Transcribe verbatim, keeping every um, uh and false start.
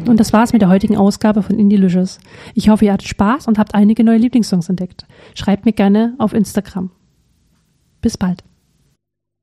Und das war's mit der heutigen Ausgabe von Indielicious. Ich hoffe, ihr hattet Spaß und habt einige neue Lieblingssongs entdeckt. Schreibt mir gerne auf Instagram. Bis bald.